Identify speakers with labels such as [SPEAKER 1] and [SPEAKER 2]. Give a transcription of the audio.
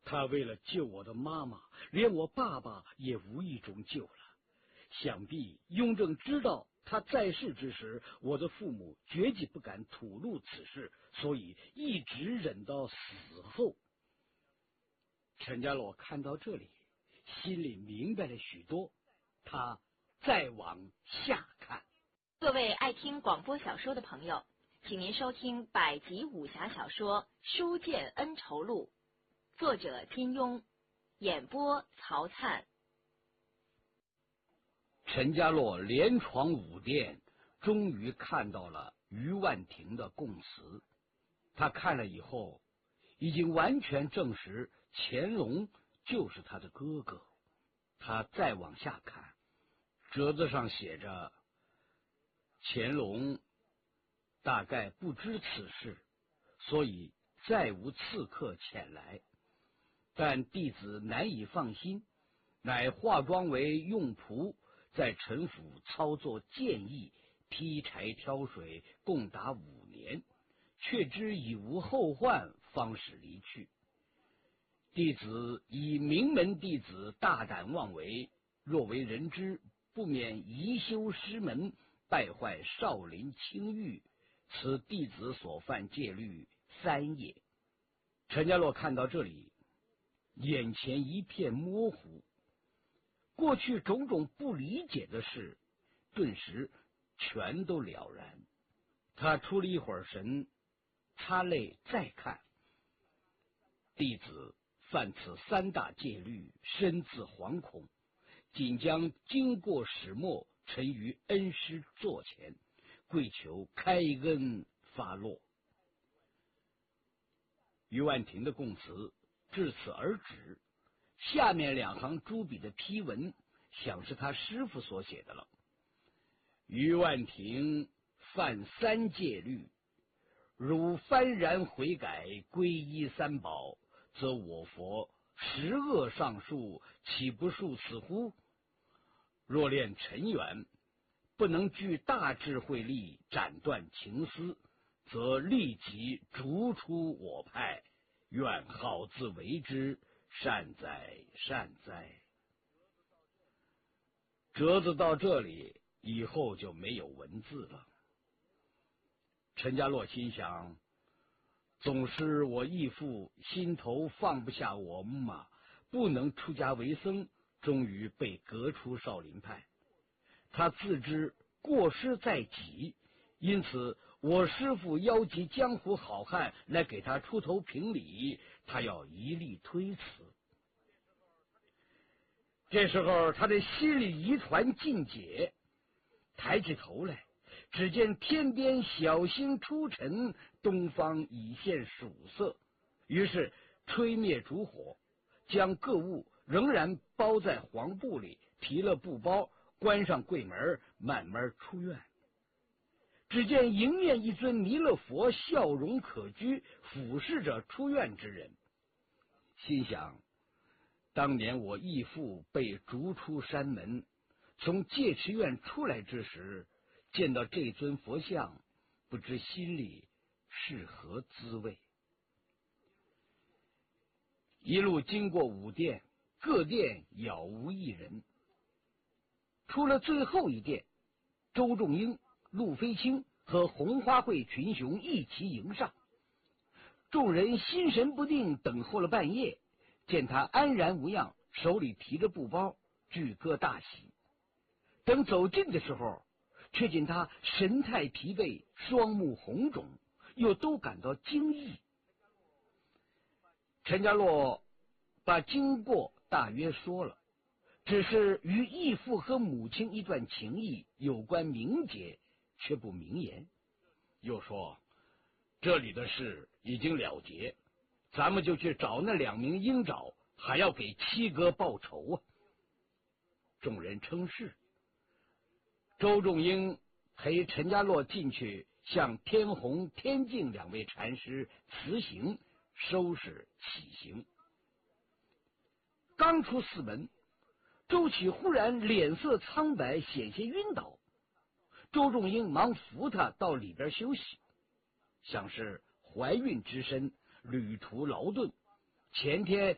[SPEAKER 1] 他为了救我的妈妈，连我爸爸也无意中救了。想必雍正知道他在世之时，我的父母决计不敢吐露此事，所以一直忍到死后。陈家洛看到这里，心里明白了许多，他再往下看。
[SPEAKER 2] 各位爱听广播小说的朋友，请您收听百集武侠小说《书剑恩仇录》，作者金庸，演播曹灿。
[SPEAKER 1] 陈家洛连闯5殿，终于看到了于万庭的供词。他看了以后，已经完全证实乾隆就是他的哥哥。他再往下看，折子上写着：乾隆大概不知此事，所以再无刺客前来，但弟子难以放心，乃化妆为用仆，在陈府操作剑艺，劈柴挑水，共达5年，却知已无后患，方始离去。弟子以名门弟子大胆妄为，若为人知，不免贻修师门，败坏少林清誉，此弟子所犯戒律3也。陈家洛看到这里，眼前一片模糊，过去种种不理解的事，顿时全都了然。他出了一会儿神，擦泪再看，弟子犯此3大戒律，深自惶恐，仅将经过始末陈于恩师座前，跪求开恩发落。于万庭的供词至此而止，下面2行朱笔的批文，想是他师父所写的了。于万庭犯3戒律，汝幡然悔改，皈依3宝，则我佛10恶上述，岂不恕此乎？若恋尘缘，不能具大智慧力斩断情丝，则立即逐出我派，愿好自为之，善哉善哉。折子到这里以后就没有文字了。陈家洛心想，总是我义父心头放不下我妈，不能出家为僧，终于被革出少林派。他自知过失在己，因此我师父邀集江湖好汉来给他出头评理，他要一力推辞。这时候他的心里疑团尽解，抬起头来，只见天边小星出尘，东方已现曙色，于是吹灭烛火，将各物仍然包在黄布里，提了布包，关上柜门，慢慢出院。只见迎面一尊弥勒佛，笑容可掬，俯视着出院之人，心想，当年我义父被逐出山门，从戒持院出来之时，见到这尊佛像，不知心里是何滋味。一路经过5殿，各殿杳无一人。出了最后一殿，周仲英、陆飞清和红花会群雄一齐迎上。众人心神不定，等候了半夜，见他安然无恙，手里提着布包，俱各大喜。等走近的时候，却见他神态疲惫，双目红肿，又都感到惊异。陈家洛把经过大约说了，只是与义父和母亲一段情谊有关名节，却不明言。又说这里的事已经了结，咱们就去找那2名鹰爪，还要给七哥报仇啊！众人称是。周仲英陪陈家洛进去，向天弘、天净2位禅师辞行，收拾起行。刚出寺门，周启忽然脸色苍白，险些晕倒。周仲英忙扶他到里边休息，想是怀孕之身，旅途劳顿，前天